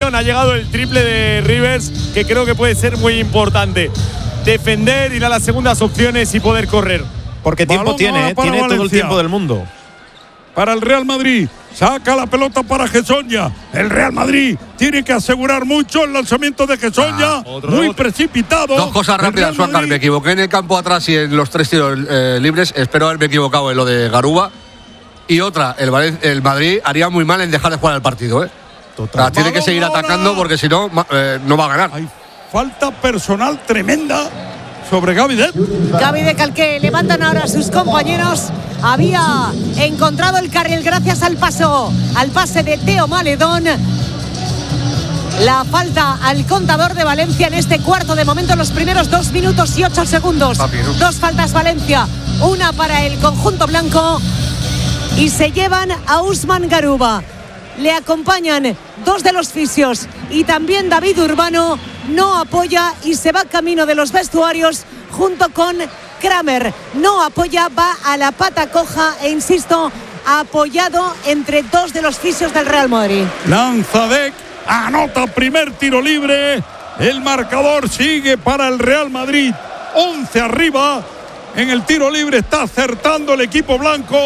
atención, ha llegado el triple de Rivers, que creo que puede ser muy importante. Defender, ir a las segundas opciones y poder correr. Porque tiempo tiene todo el tiempo del mundo. Para el Real Madrid, saca la pelota para Gessonia. El Real Madrid tiene que asegurar mucho el lanzamiento de Gessonia, muy precipitado. Dos cosas rápidas, Suárez. Me equivoqué en el campo atrás y en los 3 tiros libres. Espero haberme equivocado en lo de Garuba. Y otra, el Madrid haría muy mal en dejar de jugar el partido. Total. Tiene que seguir atacando porque si no, no va a ganar. Hay falta personal tremenda sobre Gavi Deck. Gavi Deck al que levantan ahora a sus compañeros. Había encontrado el carril gracias al pase de Teo Maledón. La falta al contador de Valencia en este cuarto, de momento los primeros 2 minutos y 8 segundos. Dos faltas Valencia, una para el conjunto blanco. Y se llevan a Usman Garuba. Le acompañan 2 de los fisios y también David Urbano. No apoya y se va camino de los vestuarios junto con Kramer. No apoya, va a la pata coja e insisto, apoyado entre 2 de los fisios del Real Madrid. Lanza Deck, anota primer tiro libre. El marcador sigue para el Real Madrid. 11 arriba. En el tiro libre está acertando el equipo blanco.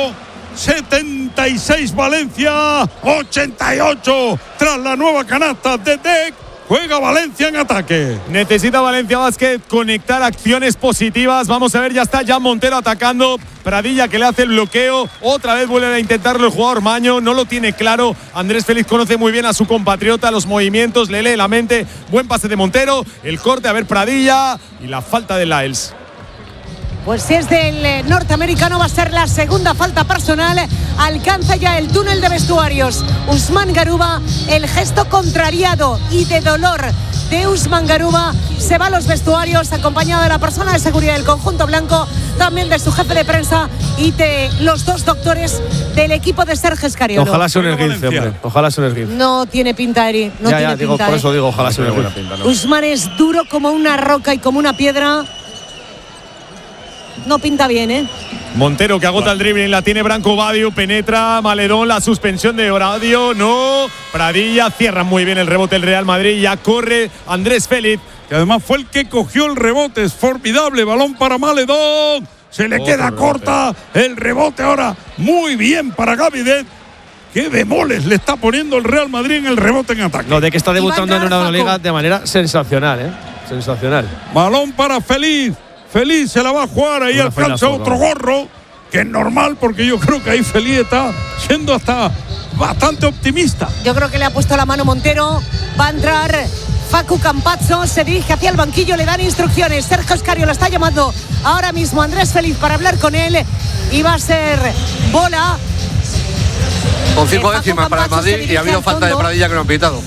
76 Valencia, 88 tras la nueva canasta de Deck. Juega Valencia en ataque. Necesita Valencia Basket conectar acciones positivas. Vamos a ver, ya está Jan Montero atacando. Pradilla que le hace el bloqueo. Otra vez vuelve a intentarlo el jugador Maño. No lo tiene claro. Andrés Félix conoce muy bien a su compatriota, los movimientos, le lee la mente. Buen pase de Montero. El corte, a ver Pradilla. Y la falta de Lyles. Pues si es del norteamericano, va a ser la segunda falta personal. Alcanza ya el túnel de vestuarios Usman Garuba. El gesto contrariado y de dolor de Usman Garuba. Se va a los vestuarios acompañado de la persona de seguridad del conjunto blanco, también de su jefe de prensa y de los 2 doctores del equipo de Sergio Escariolo. Ojalá sea un esguince, hombre. Ojalá sea un esguince. No tiene pinta, Eri. No tiene digo, pinta. Por eso digo, ojalá sea una pinta. ¿No? Usman es duro como una roca y como una piedra. No pinta bien, Montero que agota el dribbling, la tiene Branco Badio, penetra Maledón, la suspensión de Oradio, no. Pradilla cierra muy bien el rebote el Real Madrid, ya corre Andrés Félix, que además fue el que cogió el rebote. Es formidable, balón para Maledón. Se le queda corta el rebote ahora. Muy bien para Gavi Deck. Qué bemoles le está poniendo el Real Madrid en el rebote en ataque. No, de que está debutando en una liga de manera sensacional, sensacional. Balón para Félix. Félix se la va a jugar, ahí alcanza otro gorro, que es normal porque yo creo que ahí Félix está siendo hasta bastante optimista. Yo creo que le ha puesto la mano Montero. Va a entrar Facu Campazzo, se dirige hacia el banquillo, le dan instrucciones. Sergio Escariolo está llamando ahora mismo a Andrés Félix para hablar con él. Y va a ser bola. Con 5 décimas para el Madrid y ha habido falta de Pradilla que no han pitado.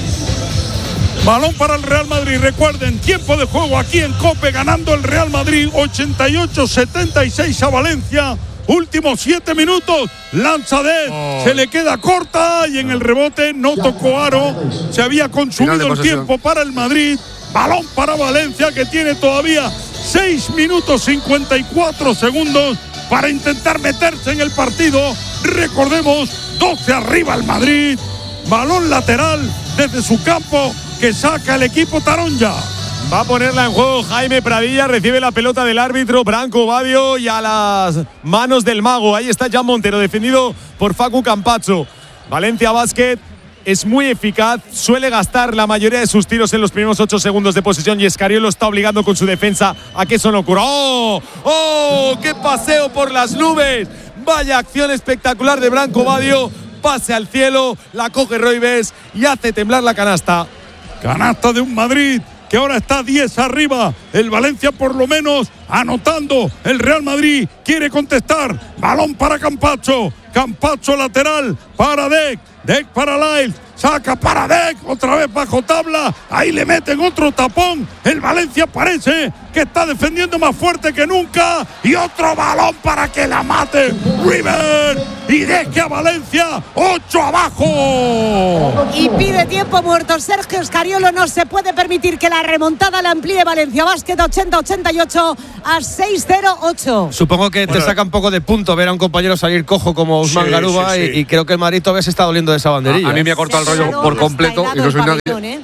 Balón para el Real Madrid. Recuerden, tiempo de juego aquí en COPE, ganando el Real Madrid 88-76 a Valencia. Últimos 7 minutos. Lanza de se le queda corta y en el rebote no tocó aro. Se había consumido el tiempo para el Madrid. Balón para Valencia, que tiene todavía 6 minutos 54 segundos para intentar meterse en el partido. Recordemos, 12 arriba el Madrid. Balón lateral desde su campo que saca el equipo Taronja. Va a ponerla en juego Jaime Pradilla, recibe la pelota del árbitro Branco Badio y a las manos del mago. Ahí está Jan Montero, defendido por Facu Campazzo. Valencia Basket es muy eficaz, suele gastar la mayoría de sus tiros en los primeros 8 segundos de posesión y Escariolo está obligando con su defensa a que eso no ocurra. ¡Oh! ¡Qué paseo por las nubes! Vaya acción espectacular de Branco Badio. Pase al cielo, la coge Roibes y hace temblar la canasta. Canasta de un Madrid que ahora está 10 arriba. El Valencia por lo menos anotando. El Real Madrid quiere contestar. Balón para Campazzo. Campazzo lateral para Deck. Deck para Lyles. Saca para Deck. Otra vez bajo tabla. Ahí le meten otro tapón. El Valencia parece que está defendiendo más fuerte que nunca. Y otro balón para que la mate River. Y deje a Valencia 8 abajo. Y pide tiempo muerto. Sergio Escariolo no se puede permitir que la remontada la amplíe Valencia Basket 80-88 a 6-0-8. Supongo que te saca un poco de punto ver a un compañero salir cojo como Usman Garuba y creo que el Madrid todavía se está doliendo de esa banderilla. A mí me ha cortado el rollo por completo y no soy nadie.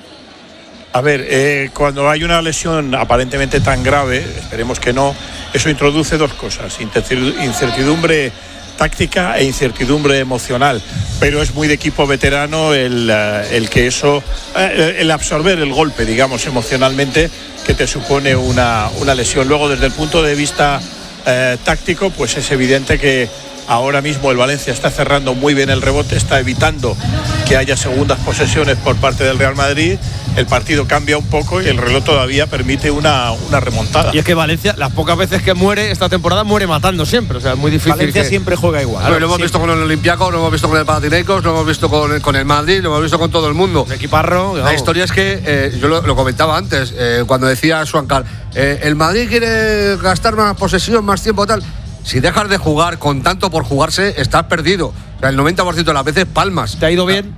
A ver, cuando hay una lesión aparentemente tan grave, esperemos que no, eso introduce dos cosas, incertidumbre táctica e incertidumbre emocional, pero es muy de equipo veterano el que eso, el absorber el golpe, digamos, emocionalmente, que te supone una lesión. Luego, desde el punto de vista táctico, pues es evidente que ahora mismo el Valencia está cerrando muy bien el rebote, está evitando que haya segundas posesiones por parte del Real Madrid. El partido cambia un poco y el reloj todavía permite una remontada. Y es que Valencia, las pocas veces que muere esta temporada, muere matando siempre. O sea, es muy difícil. Valencia siempre juega igual. Lo hemos visto con el Olympiacos, lo hemos visto con el Panathinaikos, lo hemos visto con el Madrid, lo hemos visto con todo el mundo. El equiparro. La historia es que, yo lo comentaba antes, cuando decía Suancar, el Madrid quiere gastar más posesión, más tiempo, tal. Si dejas de jugar con tanto por jugarse, estás perdido. O sea, el 90% de las veces palmas. ¿Te ha ido bien?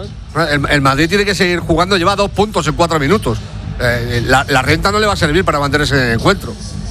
El Madrid tiene que seguir jugando, lleva 2 puntos en 4 minutos. La renta no le va a servir para mantenerse en el encuentro.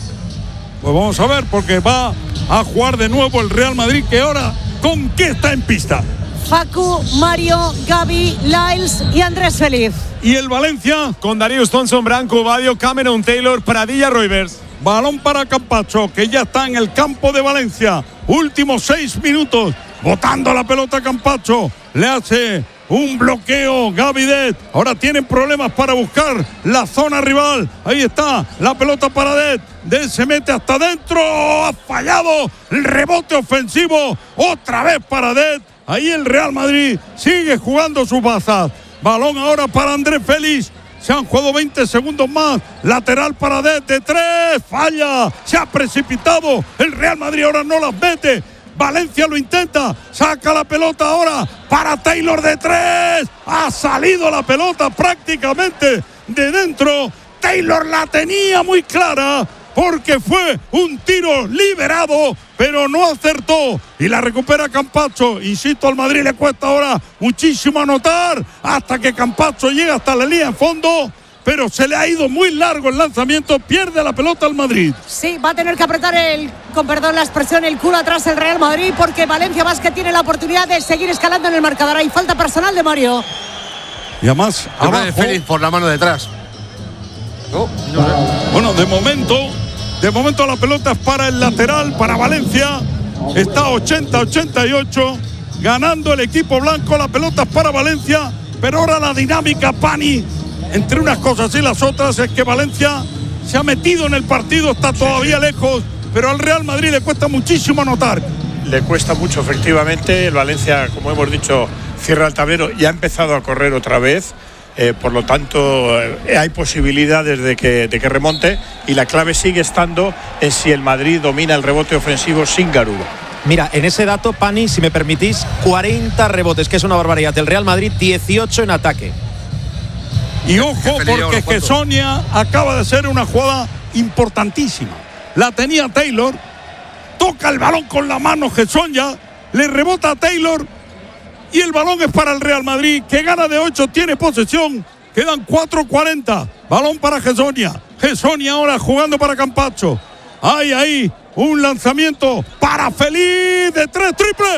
Pues vamos a ver, porque va a jugar de nuevo el Real Madrid, que ahora ¿con qué está en pista? Facu, Mario, Gaby, Lyles y Andrés Feliz. ¿Y el Valencia? Con Darius Thompson, Branco Badio, Cameron Taylor, Pradilla, Roivers. Balón para Campazzo, que ya está en el campo de Valencia. Últimos 6 minutos. Botando la pelota Campazzo. Le hace un bloqueo Gavidet. Ahora tienen problemas para buscar la zona rival. Ahí está la pelota para Det. Det se mete hasta adentro. Ha fallado el rebote ofensivo. Otra vez para Det. Ahí el Real Madrid sigue jugando sus bazas. Balón ahora para Andrés Félix. Se han jugado 20 segundos más. Lateral para Det de 3. Falla. Se ha precipitado. El Real Madrid ahora no las mete. Valencia lo intenta. Saca la pelota ahora para Taylor de 3. Ha salido la pelota prácticamente de dentro. Taylor la tenía muy clara porque fue un tiro liberado, pero no acertó. Y la recupera Campazzo. Insisto, al Madrid le cuesta ahora muchísimo anotar hasta que Campazzo llega hasta la línea de fondo. Pero se le ha ido muy largo el lanzamiento, pierde la pelota al Madrid. Sí, va a tener que apretar con perdón la expresión, el culo atrás el Real Madrid, porque Valencia Basket tiene la oportunidad de seguir escalando en el marcador. Hay falta personal de Mario. Y además, abajo, Félix por la mano detrás. No. Bueno, de momento la pelota es para el lateral, para Valencia. Está 80-88, ganando el equipo blanco. La pelota es para Valencia, pero ahora la dinámica, Pani, entre unas cosas y las otras, es que Valencia se ha metido en el partido, está todavía lejos, pero al Real Madrid le cuesta muchísimo anotar. Le cuesta mucho, efectivamente. El Valencia, como hemos dicho, cierra el tablero y ha empezado a correr otra vez. Por lo tanto, hay posibilidades de que remonte, y la clave sigue estando en si el Madrid domina el rebote ofensivo sin Garuba. Mira, en ese dato, Pani, si me permitís, 40 rebotes, que es una barbaridad. El Real Madrid, 18 en ataque. Y ojo, porque Gessonia acaba de hacer una jugada importantísima. La tenía Taylor, toca el balón con la mano Gessonia, le rebota a Taylor y el balón es para el Real Madrid, que gana de 8, tiene posesión. Quedan 4:40. Balón para Gessonia. Gessonia ahora jugando para Campazzo. Ahí, un lanzamiento para Feliz de 3,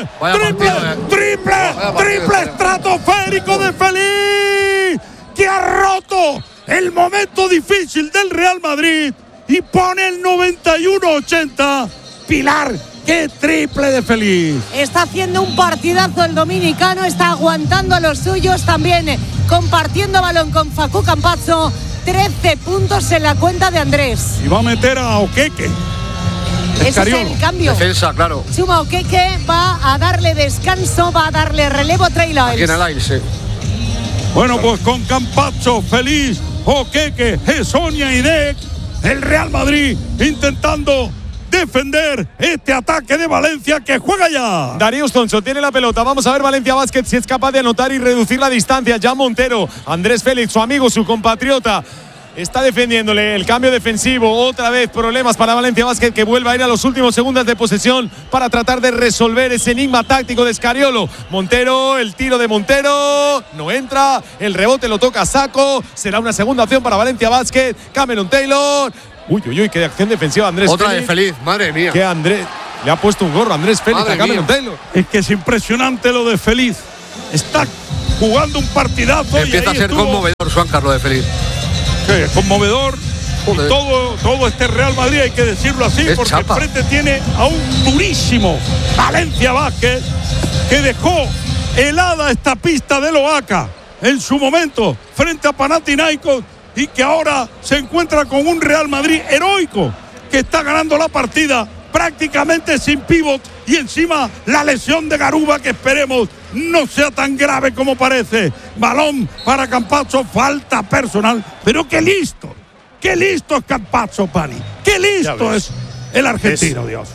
triple estratosférico de Feliz, que ha roto el momento difícil del Real Madrid y pone el 91-80. Pilar, qué triple de Feliz. Está haciendo un partidazo el dominicano, está aguantando a los suyos, también compartiendo balón con Facu Campazzo. 13 puntos en la cuenta de Andrés. Y va a meter a Okeke. Ese es el cambio. Defensa, claro. Chuma Okeke va a darle descanso, va a darle relevo a Trey Lyles. Aquí en el Lyles, Bueno, pues con Campazzo, Feliz, Okeke, Gessonia y Det, el Real Madrid intentando defender este ataque de Valencia, que juega ya. Darius Thompson tiene la pelota. Vamos a ver Valencia Basket si es capaz de anotar y reducir la distancia. Ya Montero, Andrés Félix, su amigo, su compatriota, está defendiéndole el cambio defensivo. Otra vez problemas para Valencia Basket, que vuelve a ir a los últimos segundos de posesión para tratar de resolver ese enigma táctico de Scariolo. Montero, el tiro de Montero no entra, el rebote lo toca Sacco. Será una segunda opción para Valencia Basket. Cameron Taylor. Uy, qué acción defensiva Andrés Otra Félix. de Feliz, madre mía. Que Andrés le ha puesto un gorro a Andrés Félix, a Cameron Taylor. Es que es impresionante lo de Feliz. está jugando un partidazo. Empieza a ser conmovedor, Juancar, lo de Feliz. Sí, conmovedor. Y todo este Real Madrid, hay que decirlo así, es porque chapa. enfrente tiene a un durísimo Valencia Basket que dejó helada esta pista del Oaxaca en su momento frente a Panathinaikos y que ahora se encuentra con un Real Madrid heroico que está ganando la partida prácticamente sin pívot y encima la lesión de Garuba, que esperemos no sea tan grave como parece. Balón para Campazzo, falta personal, pero qué listo es Campazzo, Pani, qué listo es el argentino, Dios.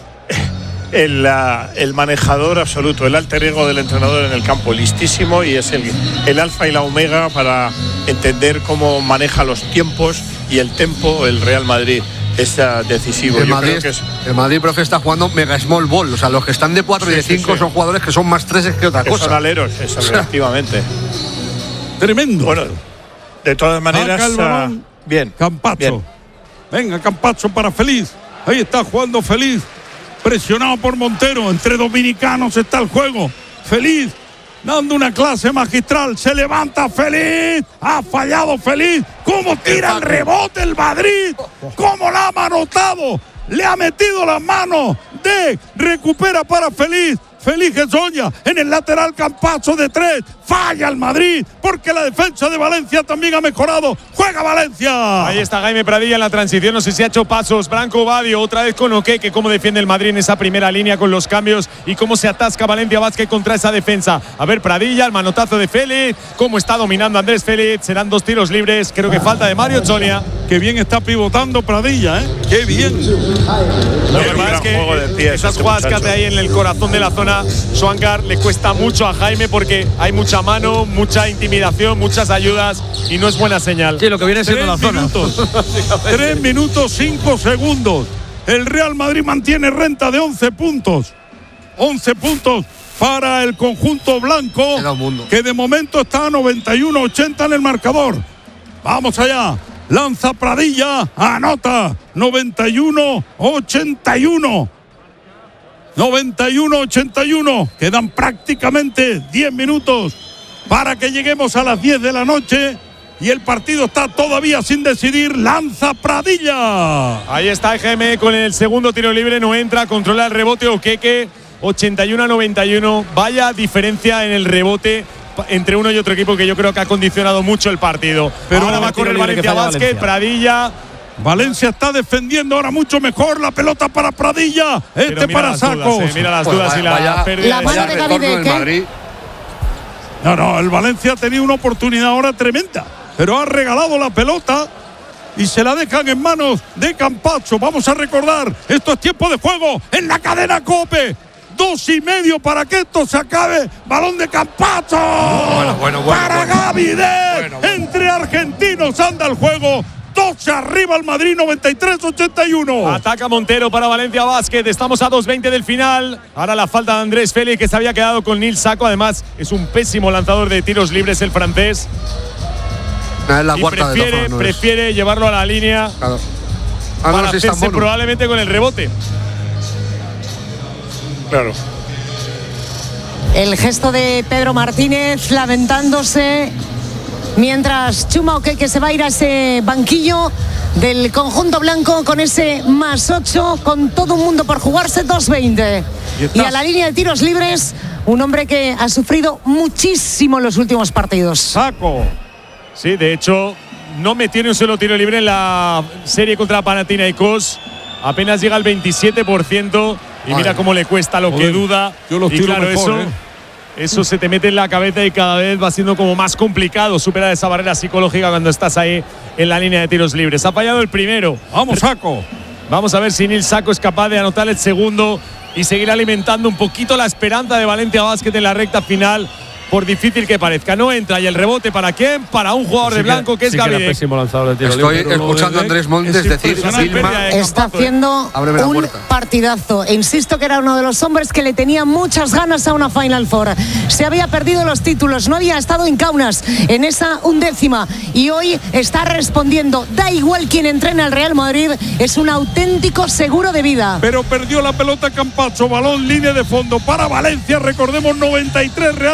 El manejador absoluto, el alter ego del entrenador en el campo, listísimo, y es el alfa y la omega para entender cómo maneja los tiempos y el tempo el Real Madrid. Es decisivo. El Madrid, profe, está jugando mega small ball. O sea, los que están de 4 y de 5 son jugadores que son más 3 que otra cosa. Son aleros, efectivamente. Tremendo. Bueno, de todas maneras, bien. Campazzo. Bien. Venga, Campazzo para Feliz. Ahí está jugando Feliz. Presionado por Montero. Entre dominicanos está el juego. Feliz dando una clase magistral. Se levanta Feliz. Ha fallado Feliz. ¿Cómo tira el rebote el Madrid? ¿Cómo la ha manotado? Le ha metido las manos. Recupera para Feliz. Feliz Gessoña en el lateral, Campazzo de 3. Falla el Madrid porque la defensa de Valencia también ha mejorado. Juega Valencia. Ahí está Jaime Pradilla en la transición. No sé si ha hecho pasos. Branco Badio otra vez con Oqueque. Cómo defiende el Madrid en esa primera línea con los cambios y cómo se atasca Valencia Basket contra esa defensa. A ver, Pradilla, el manotazo de Félix. Cómo está dominando Andrés Félix. Serán 2 tiros libres. Creo que falta de Mario Cholia. Qué bien está pivotando Pradilla, ¿eh? Qué bien. Lo que pasa es que esas jugadas que hace ahí en el corazón de la zona, Schwankar, le cuesta mucho a Jaime porque hay mucha mano, mucha intimidación, muchas ayudas y no es buena señal. Sí, lo que viene siendo la zona. 3 minutos 5 segundos. El Real Madrid mantiene renta de 11 puntos. 11 puntos para el conjunto blanco, que de momento está a 91-80 en el marcador. Vamos allá. Lanza Pradilla, anota 91-81. 91-81. Quedan prácticamente 10 minutos para que lleguemos a las 10 de la noche y el partido está todavía sin decidir. Lanza Pradilla. Ahí está GM con el segundo tiro libre, no entra, controla el rebote Oqueque, 81-91. Vaya diferencia en el rebote entre uno y otro equipo que yo creo que ha condicionado mucho el partido. Pero ahora va a correr Valencia Basket, Pradilla. Valencia está defendiendo ahora mucho mejor. La pelota para Pradilla. Para Sacos. Mira las dudas y la pérdida. La mano de Gavidec. No, el Valencia ha tenido una oportunidad ahora tremenda, pero ha regalado la pelota y se la dejan en manos de Campazzo. Vamos a recordar, esto es tiempo de juego en la cadena COPE. 2:30 para que esto se acabe. Balón de Campazzo. Para Gavidec. Entre argentinos anda el juego. 12 arriba el Madrid, 93-81. Ataca Montero para Valencia Basket. Estamos a 2:20 del final. Ahora la falta de Andrés Félix, que se había quedado con Nil Sacco. Además, es un pésimo lanzador de tiros libres el francés. La prefiere llevarlo a la línea para hacerse probablemente con el rebote. Claro. El gesto de Pedro Martínez lamentándose mientras Chuma Oqueque se va a ir a ese banquillo del conjunto blanco con ese +8, con todo un mundo por jugarse. 2:20 y a la línea de tiros libres un hombre que ha sufrido muchísimo en los últimos partidos. Sacco. Sí, de hecho no metió ni un solo tiro libre en la serie contra Panathinaikos. Apenas llega al 27% y mira cómo le cuesta, lo que duda. Yo los tiro claro, mejor, eso se te mete en la cabeza y cada vez va siendo como más complicado superar esa barrera psicológica cuando estás ahí en la línea de tiros libres. Ha fallado el primero. Vamos, Sacco. Vamos a ver si Nil Sacco es capaz de anotar el segundo y seguir alimentando un poquito la esperanza de Valencia Basket en la recta final, por difícil que parezca. No entra, y el rebote ¿para quién? Para un jugador de blanco que es Gavidec. Pésimo lanzador de tiro Estoy libre. escuchando a Andrés Montes decir Está haciendo un partidazo. Insisto que era uno de los hombres que le tenía muchas ganas a una Final Four. Se había perdido los títulos, no había estado en Kaunas en esa 11ª y hoy está respondiendo. Da igual quien entrena al Real Madrid, es un auténtico seguro de vida. Pero perdió la pelota Campazzo. Balón, línea de fondo para Valencia. Recordemos, 93 Real Madrid,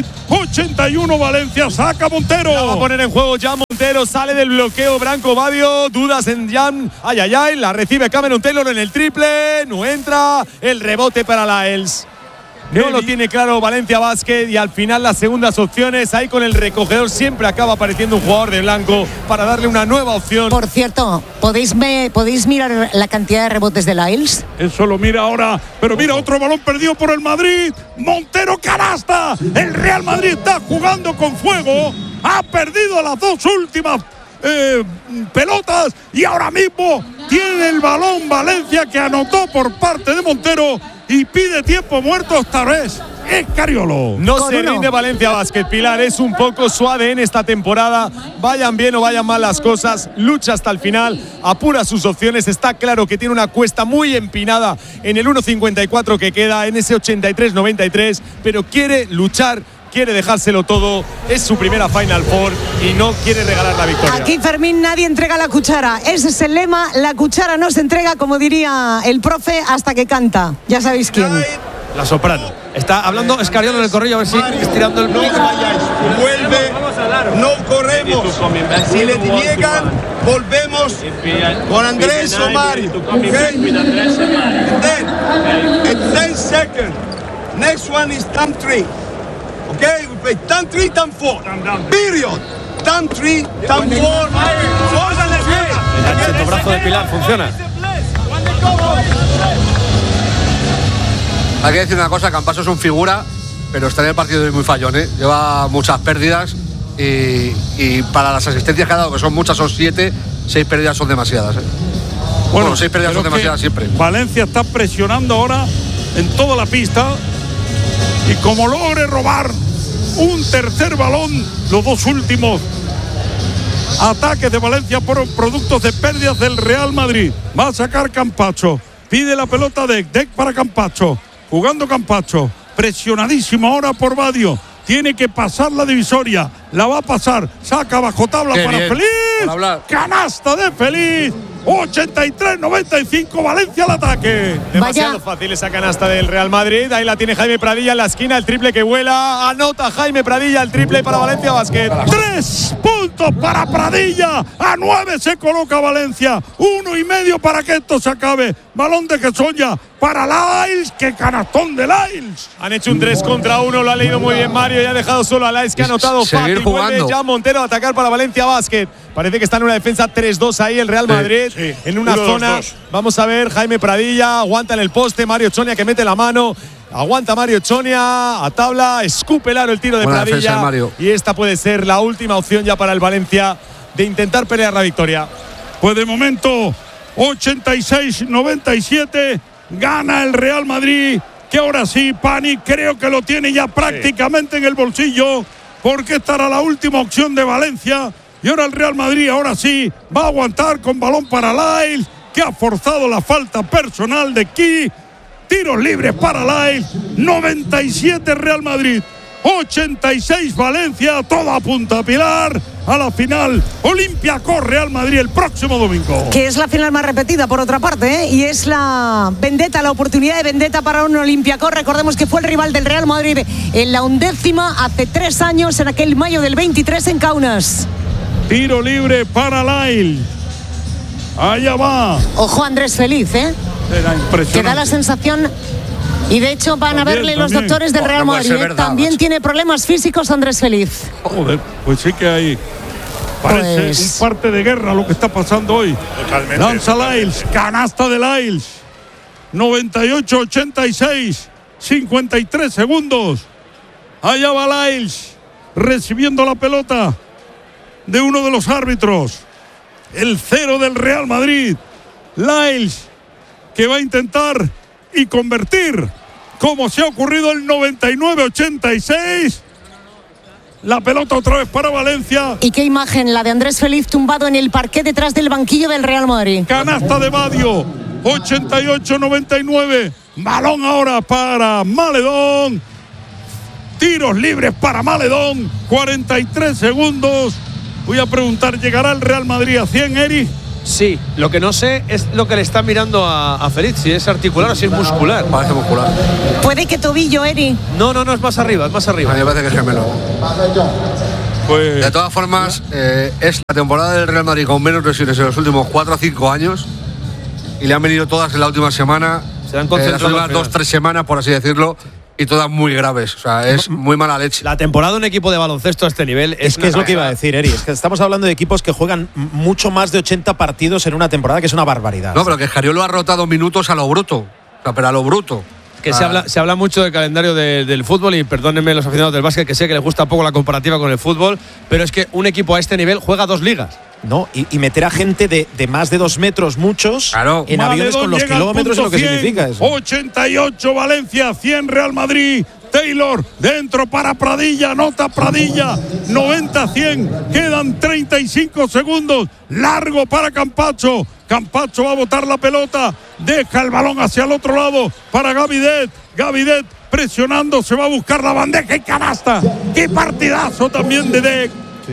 81 Valencia, saca Montero. La va a poner en juego ya Montero, sale del bloqueo Branco Badio, dudas en Jan, ay, la recibe Cameron Taylor en el triple, no entra, el rebote para Lyles. No lo tiene claro Valencia Basket y al final las segundas opciones, ahí con el recogedor siempre acaba apareciendo un jugador de blanco para darle una nueva opción. Por cierto, ¿podéis mirar la cantidad de rebotes de Lyles? Eso lo mira ahora, pero mira otro balón perdido por el Madrid. Montero, canasta. El Real Madrid está jugando con fuego. Ha perdido las dos últimas pelotas y ahora mismo tiene el balón Valencia, que anotó por parte de Montero y pide tiempo muerto esta vez. Es Cariolo. No se rinde Valencia Basket, Pilar. Es un poco su ADN esta temporada. Vayan bien o vayan mal las cosas, lucha hasta el final, apura sus opciones. Está claro que tiene una cuesta muy empinada en el 1.54 que queda, en ese 83-93, pero quiere luchar, quiere dejárselo todo. Es su primera Final Four y no quiere regalar la victoria. Aquí, Fermín, nadie entrega la cuchara. Ese es el lema. La cuchara no se entrega, como diría el profe, hasta que canta. Ya sabéis quién. La soprano. Está hablando Escariolo en el corrillo, a ver si estirando el micro. Vuelve, no corremos. Si le niegan, volvemos con Andrés o Mario. Okay? Then, at 10 seconds, next one is time 3. Okay, we play time 3, time 4. Period. Time 3, time 4. El brazo de Pilar funciona. Hay que decir una cosa, Campazzo es un figura, pero está en el partido de hoy muy fallón, ¿eh? Lleva muchas pérdidas y para las asistencias que ha dado, que son muchas, son 7, 6 pérdidas son demasiadas, ¿eh? Bueno, 6 pérdidas son demasiadas siempre. Valencia está presionando ahora en toda la pista y como logre robar un tercer balón, los dos últimos ataques de Valencia por productos de pérdidas del Real Madrid. Va a sacar Campazzo, pide la pelota Deck para Campazzo. Jugando Campazzo, presionadísimo ahora por Badio. Tiene que pasar la divisoria, la va a pasar, saca bajo tabla para Feliz. Canasta de Feliz. 83-95, Valencia al ataque. Demasiado fácil esa canasta del Real Madrid. Ahí la tiene Jaime Pradilla en la esquina, el triple que vuela. Anota Jaime Pradilla el triple para Valencia Basket. 3 puntos para Pradilla. A 9 se coloca Valencia. 1,5 para que esto se acabe. Balón de Gesoya para Lyles. ¡Qué canastón de Lyles! Han hecho un 3 contra 1, lo ha leído muy bien Mario y ha dejado solo a Lyles, que ha anotado fácil. Vuelve ya Montero a atacar para Valencia Basket. Parece que está en una defensa 3-2 ahí el Real Madrid. Sí. En una zona. Vamos a ver, Jaime Pradilla aguanta en el poste, Mario Chonia que mete la mano. Aguanta Mario Chonia a tabla, escupe el aro el tiro de Buena Pradilla. defensa, Mario. Y esta puede ser la última opción ya para el Valencia de intentar pelear la victoria. Pues de momento 86-97 gana el Real Madrid, que ahora sí, Pani creo que lo tiene ya prácticamente en el bolsillo, porque esta era la última opción de Valencia. Y ahora el Real Madrid, ahora sí, va a aguantar con balón para Lyles, que ha forzado la falta personal de Ki. Tiros libres para Lyles. 97 Real Madrid, 86 Valencia. Todo apunta a Pilar a la final. Olympiacos Real Madrid el próximo domingo. Que es la final más repetida, por otra parte, ¿eh? Y es la vendetta, la oportunidad de vendetta para un Olympiacos. Recordemos que fue el rival del Real Madrid en la 11ª hace 3 años, en aquel mayo del 23 en Kaunas. Tiro libre para Lyles. Allá va. Ojo Andrés Feliz, ¿eh? Era impresionante. Que da la sensación, y de hecho van a verle los doctores del Real Madrid. También tiene problemas físicos Andrés Feliz. Joder, pues sí que hay. Parece un parte de guerra lo que está pasando hoy. Totalmente. Lanza Lyles, canasta de Lyles. 98-86, 53 segundos. Allá va Lyles, recibiendo la pelota de uno de los árbitros. El 0 del Real Madrid. Lyles, que va a intentar y convertir, como se ha ocurrido el 99-86. La pelota otra vez para Valencia. Y qué imagen la de Andrés Feliz tumbado en el parqué detrás del banquillo del Real Madrid. Canasta de Badio. 88-99. Balón ahora para Maledón. Tiros libres para Maledón. 43 segundos. Voy a preguntar, ¿llegará el Real Madrid a 100, Eri? Sí, lo que no sé es lo que le está mirando a Feliz, si es articular o si es muscular. Parece muscular. Puede que tobillo, Eri. No, es más arriba, es más arriba. A mí me parece que es gemelo. Pues De todas formas, es la temporada del Real Madrid con menos lesiones en los últimos 4 o 5 años y le han venido todas en la última semana, Se han las concentrado últimas al final. 2-3 semanas, por así decirlo, y todas muy graves. O sea, es muy mala leche. La temporada de un equipo de baloncesto a este nivel Es que es lo que iba a decir, Eri. Es que estamos hablando de equipos que juegan mucho más de 80 partidos en una temporada, que es una barbaridad. No, pero que Escariolo ha rotado minutos a lo bruto. O sea, pero a lo bruto. Que se habla mucho del calendario del fútbol y perdónenme los aficionados del básquet que sé que les gusta poco la comparativa con el fútbol, pero es que un equipo a este nivel juega 2 ligas. No, y meter a gente de más de 2 metros, muchos, Claro. en aviones Maledón con los llega al kilómetros y lo que punto 100, significa eso. 88 Valencia, 100 Real Madrid. Taylor dentro para Pradilla, anota Pradilla, 90-100, quedan 35 segundos, largo para Campacho. Campacho va a botar la pelota, deja el balón hacia el otro lado para Gavidet. Gavidet presionando, se va a buscar la bandeja y canasta. ¡Qué partidazo también de Dec!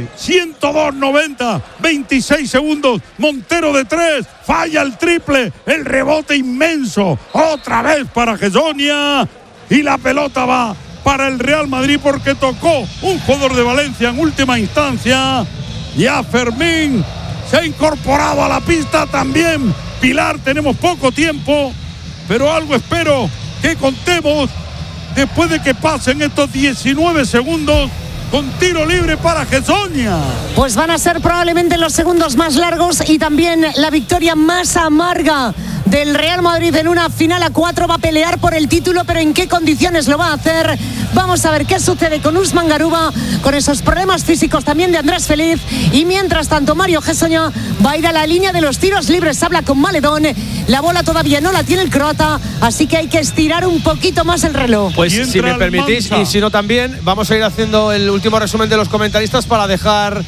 102-90, 26 segundos, Montero de 3, falla el triple, el rebote inmenso, otra vez para Gessonia y la pelota va para el Real Madrid porque tocó un jugador de Valencia en última instancia. Ya Fermín se ha incorporado a la pista también. Pilar, tenemos poco tiempo, pero algo espero que contemos después de que pasen estos 19 segundos. Con tiro libre para Gessonia. Pues van a ser probablemente los segundos más largos y también la victoria más amarga del Real Madrid en una final a 4. Va a pelear por el título, pero ¿en qué condiciones lo va a hacer? Vamos a ver qué sucede con Usman Garuba, con esos problemas físicos también de Andrés Feliz. Y mientras tanto, Mario Gessonia va a ir a la línea de los tiros libres. Habla con Maledón. La bola todavía no la tiene el croata, así que hay que estirar un poquito más el reloj. Pues Y si me entra permitís, Almanza. y si no también, vamos a ir haciendo el último resumen de los comentaristas para dejar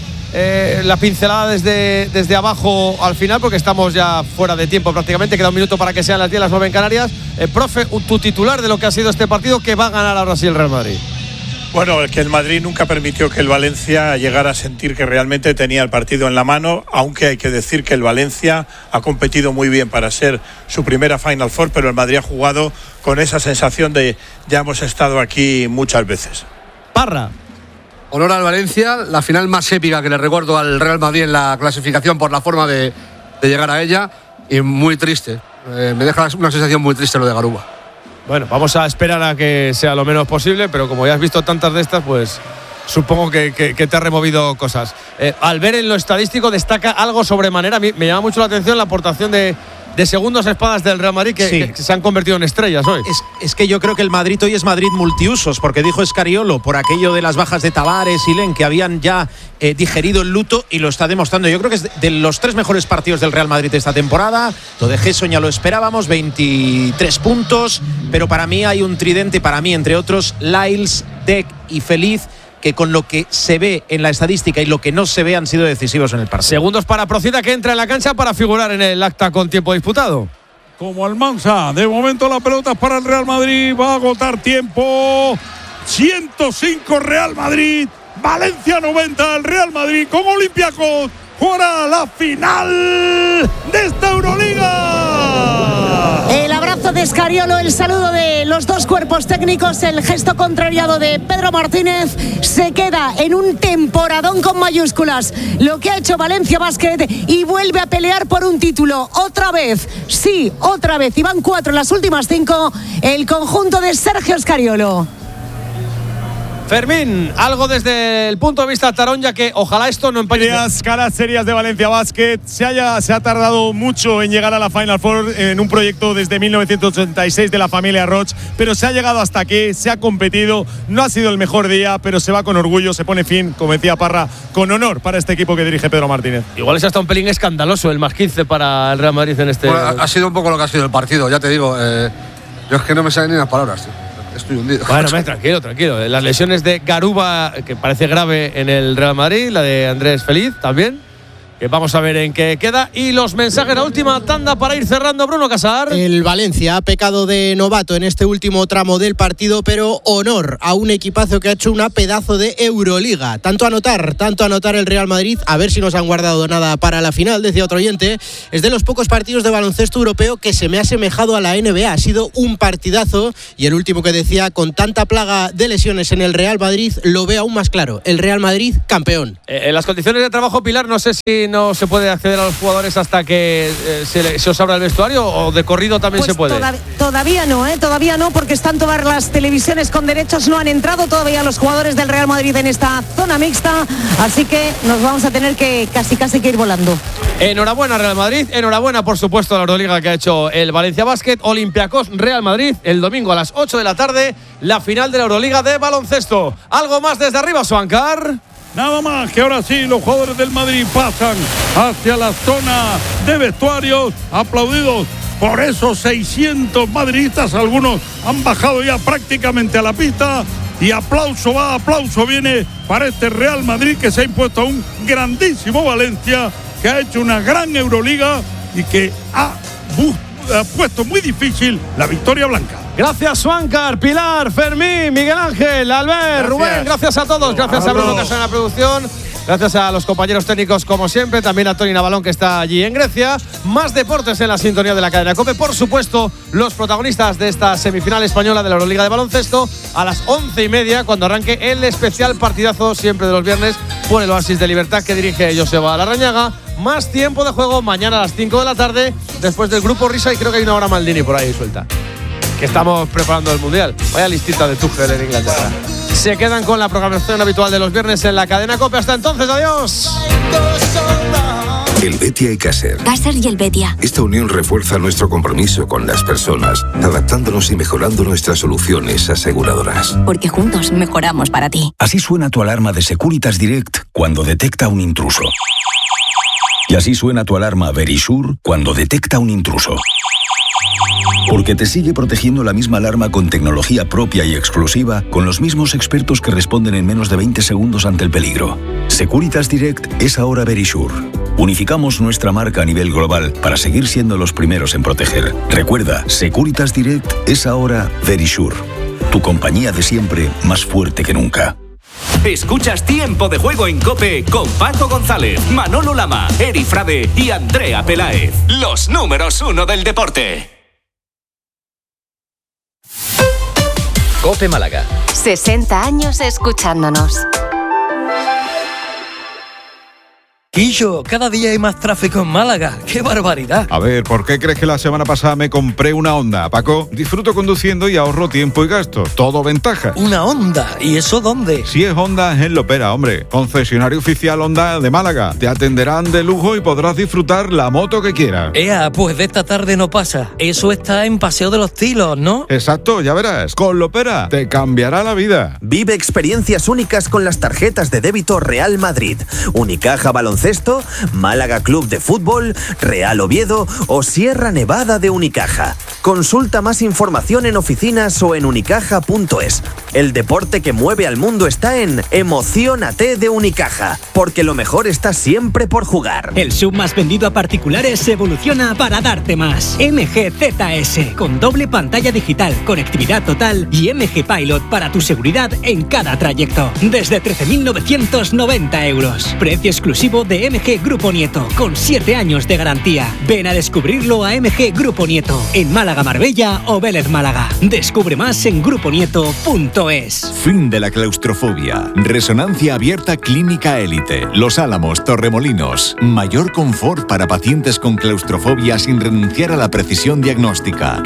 la pincelada desde abajo al final, porque estamos ya fuera de tiempo prácticamente. Queda un minuto para que sean las 10, las 9 en Canarias. Profe, tu titular de lo que ha sido este partido, que va a ganar ahora sí el Real Madrid. Bueno, que el Madrid nunca permitió que el Valencia llegara a sentir que realmente tenía el partido en la mano, aunque hay que decir que el Valencia ha competido muy bien para ser su primera Final Four, pero el Madrid ha jugado con esa sensación de ya hemos estado aquí muchas veces. Parra. Honor al Valencia, la final más épica que le recuerdo al Real Madrid en la clasificación por la forma de llegar a ella, y muy triste. Me deja una sensación muy triste lo de Garuba. Bueno, vamos a esperar a que sea lo menos posible, pero como ya has visto tantas de estas, pues supongo que te ha removido cosas. Al ver en lo estadístico destaca algo sobremanera. A mí me llama mucho la atención la aportación de segundos espadas del Real Madrid que se han convertido en estrellas hoy. Es que yo creo que el Madrid hoy es Madrid multiusos, porque dijo Escariolo por aquello de las bajas de Tavares y Len, que habían ya digerido el luto, y lo está demostrando. Yo creo que es de los 3 mejores partidos del Real Madrid esta temporada. Lo de Gessonia lo esperábamos, 23 puntos, pero para mí hay un tridente, para mí entre otros Lyles, Dec y Feliz, que con lo que se ve en la estadística y lo que no se ve han sido decisivos en el partido. Segundos para Procida, que entra en la cancha para figurar en el acta con tiempo disputado. Como Almanza, de momento la pelota es para el Real Madrid, va a agotar tiempo. 105 Real Madrid, Valencia 90, el Real Madrid con Olympiacos jugará la final de esta Euroliga. El abrazo de Escariolo, el saludo de los dos cuerpos técnicos, el gesto contrariado de Pedro Martínez. Se queda en un temporadón con mayúsculas lo que ha hecho Valencia Basket y vuelve a pelear por un título. Otra vez, sí, otra vez. Y van 4 en las últimas 5 el conjunto de Sergio Escariolo. Fermín, algo desde el punto de vista tarón, ya que ojalá esto no empañe. Las caras serias de Valencia Basket. Se ha tardado mucho en llegar a la Final Four en un proyecto desde 1986 de la familia Roch, pero se ha llegado hasta aquí, se ha competido. No ha sido el mejor día, pero se va con orgullo, se pone fin, como decía Parra, con honor para este equipo que dirige Pedro Martínez. Igual es hasta un pelín escandaloso el más 15 para el Real Madrid en este. Bueno, ha sido un poco lo que ha sido el partido, ya te digo. Yo es que no me salen ni las palabras, tío. Estoy hundido. Bueno, tranquilo. Las lesiones de Garuba, que parece grave en el Real Madrid, la de Andrés Feliz también. que vamos a ver en qué queda. Y los mensajes, la última tanda para ir cerrando, Bruno Casar. El Valencia ha pecado de novato en este último tramo del partido, pero honor a un equipazo que ha hecho una pedazo de Euroliga. Tanto anotar el Real Madrid, a ver si nos han guardado nada para la final, decía otro oyente. Es de los pocos partidos de baloncesto europeo que se me ha asemejado a la NBA. Ha sido un partidazo, y el último que decía, con tanta plaga de lesiones en el Real Madrid, lo veo aún más claro. El Real Madrid, campeón. En las condiciones de trabajo, Pilar, no sé si no se puede acceder a los jugadores hasta que se os abra el vestuario, o de corrido también se puede. Todavía no, porque están todas las televisiones con derechos, no han entrado todavía los jugadores del Real Madrid en esta zona mixta, así que nos vamos a tener que casi que ir volando. Enhorabuena Real Madrid, enhorabuena por supuesto a la Euroliga que ha hecho el Valencia Basket. Olympiacos Real Madrid el domingo a las 8 de la tarde, la final de la Euroliga de baloncesto. ¿Algo más desde arriba, Suancar? Nada más, que ahora sí los jugadores del Madrid pasan hacia la zona de vestuarios, aplaudidos por esos 600 madridistas. Algunos han bajado ya prácticamente a la pista, y aplauso va, aplauso viene para este Real Madrid, que se ha impuesto a un grandísimo Valencia, que ha hecho una gran Euroliga y que ha puesto muy difícil la victoria blanca. Gracias, Suancar, Pilar, Fermín, Miguel Ángel, Albert, Rubén, gracias a todos, gracias a Bruno Casar en la producción, gracias a los compañeros técnicos como siempre, también a Tony Navalón que está allí en Grecia. Más deportes en la sintonía de la cadena COPE, por supuesto, los protagonistas de esta semifinal española de la Euroliga de baloncesto a las 11:30, cuando arranque el especial partidazo siempre de los viernes por el Oasis de Libertad que dirige Joseba Larrañaga. Más tiempo de juego mañana a las 5 de la tarde, después del Grupo Risa, y creo que hay una hora Maldini por ahí suelta, que estamos preparando el Mundial. Vaya listita de Tuchel en Inglaterra. Se quedan con la programación habitual de los viernes en la cadena COPE. Hasta entonces, adiós. Helvetia y Caser. Caser y Helvetia. Esta unión refuerza nuestro compromiso con las personas, adaptándonos y mejorando nuestras soluciones aseguradoras. Porque juntos mejoramos para ti. Así suena tu alarma de Securitas Direct cuando detecta un intruso. Y así suena tu alarma Verisure cuando detecta un intruso. Porque te sigue protegiendo la misma alarma con tecnología propia y exclusiva, con los mismos expertos que responden en menos de 20 segundos ante el peligro. Securitas Direct es ahora Verisure. Unificamos nuestra marca a nivel global para seguir siendo los primeros en proteger. Recuerda, Securitas Direct es ahora Verisure. Tu compañía de siempre, más fuerte que nunca. Escuchas Tiempo de Juego en COPE con Paco González, Manolo Lama, Eri Frade y Andrea Peláez. Los números 1 del deporte. COPE Málaga. 60 años escuchándonos. Quillo, cada día hay más tráfico en Málaga. ¡Qué barbaridad! A ver, ¿por qué crees que la semana pasada me compré una Honda, Paco? Disfruto conduciendo y ahorro tiempo y gasto. Todo ventaja. ¿Una Honda? ¿Y eso dónde? Si es Honda, es en Lopera, hombre. Concesionario oficial Honda de Málaga. Te atenderán de lujo y podrás disfrutar la moto que quieras. Ea, pues de esta tarde no pasa. Eso está en Paseo de los Tilos, ¿no? Exacto, ya verás. Con Lopera te cambiará la vida. Vive experiencias únicas con las tarjetas de débito Real Madrid, Unicaja Baloncesto, Málaga Club de Fútbol, Real Oviedo o Sierra Nevada de Unicaja. Consulta más información en oficinas o en unicaja.es. El deporte que mueve al mundo está en Emociónate de Unicaja, porque lo mejor está siempre por jugar. El sub más vendido a particulares evoluciona para darte más. MG ZS, con doble pantalla digital, conectividad total y MG Pilot para tu seguridad en cada trayecto. Desde 13.990 euros. Precio exclusivo de MG Grupo Nieto, con 7 años de garantía. Ven a descubrirlo a MG Grupo Nieto, en Málaga, Marbella o Vélez Málaga. Descubre más en gruponieto.es. Fin de la claustrofobia. Resonancia abierta Clínica Élite. Los Álamos, Torremolinos. Mayor confort para pacientes con claustrofobia sin renunciar a la precisión diagnóstica.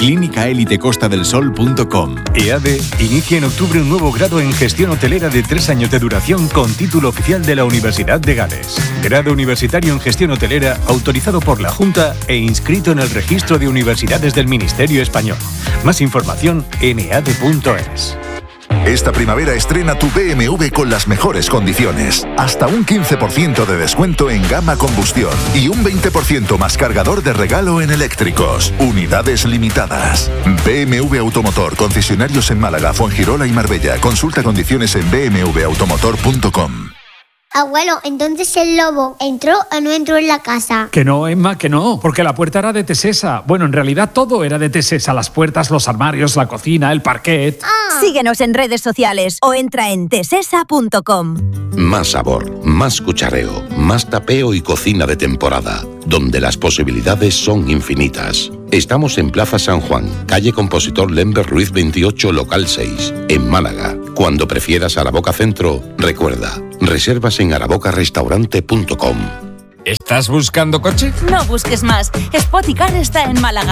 clínicaelitecostadelsol.com. EADE inicia en octubre un nuevo grado en gestión hotelera de 3 años de duración con título oficial de la Universidad de Gales. Grado universitario en gestión hotelera autorizado por la Junta e inscrito en el registro de universidades del Ministerio Español. Más información en eade.es. Esta primavera estrena tu BMW con las mejores condiciones. Hasta un 15% de descuento en gama combustión y un 20% más cargador de regalo en eléctricos. Unidades limitadas. BMW Automotor, concesionarios en Málaga, Fuengirola y Marbella. Consulta condiciones en bmwautomotor.com. Abuelo, entonces el lobo ¿entró o no entró en la casa? Que no, Emma, que no, porque la puerta era de Tesesa. Bueno, en realidad todo era de Tesesa, las puertas, los armarios, la cocina, el parquet. Síguenos en redes sociales o entra en tesesa.com. Más sabor, más cuchareo, más tapeo y cocina de temporada, donde las posibilidades son infinitas. Estamos en Plaza San Juan, calle Compositor Lember Ruiz 28, local 6, en Málaga. Cuando prefieras Araboca Centro, recuerda, reservas en arabocarestaurante.com. ¿Estás buscando coche? No busques más. Spoticar está en Málaga.